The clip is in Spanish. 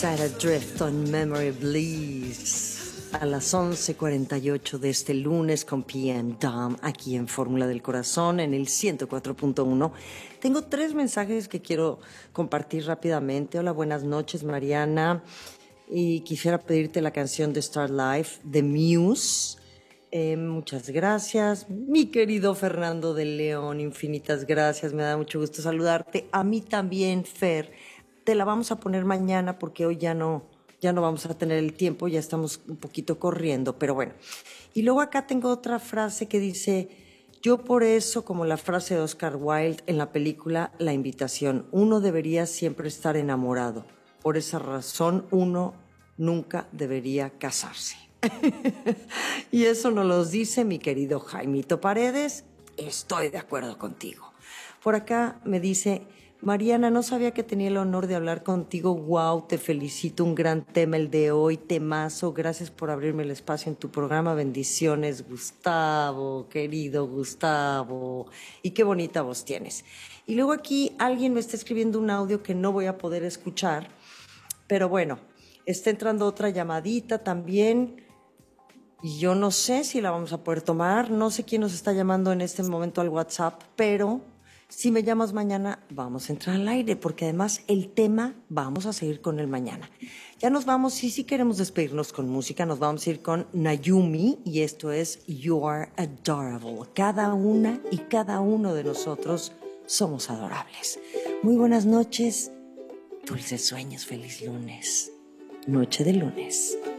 Para Drift on Memory Bliss a las 11:48 de este lunes con PM Dam aquí en Fórmula del Corazón en el 104.1. Tengo 3 mensajes que quiero compartir rápidamente. Hola, buenas noches, Mariana. Y quisiera pedirte la canción de Star Life, The Muse. Muchas gracias. Mi querido Fernando de León, infinitas gracias. Me da mucho gusto saludarte. A mí también, Fer. Te la vamos a poner mañana porque hoy ya no vamos a tener el tiempo, ya estamos un poquito corriendo, pero bueno. Y luego acá tengo otra frase que dice, yo por eso, como la frase de Oscar Wilde en la película La Invitación, uno debería siempre estar enamorado. Por esa razón, uno nunca debería casarse. Y eso nos lo dice mi querido Jaimito Paredes. Estoy de acuerdo contigo. Por acá me dice, Mariana, no sabía que tenía el honor de hablar contigo. Wow, te felicito, un gran tema el de hoy, temazo. Gracias por abrirme el espacio en tu programa. Bendiciones, Gustavo, querido Gustavo. Y qué bonita voz tienes. Y luego aquí alguien me está escribiendo un audio que no voy a poder escuchar, pero bueno, está entrando otra llamadita también. Y yo no sé si la vamos a poder tomar, no sé quién nos está llamando en este momento al WhatsApp, pero si me llamas mañana vamos a entrar al aire, porque además el tema vamos a seguir con él mañana. Ya nos vamos, y si queremos despedirnos con música, nos vamos a ir con Nayumi, y esto es You Are Adorable. Cada una y cada uno de nosotros somos adorables. Muy buenas noches, dulces sueños, feliz lunes, noche de lunes.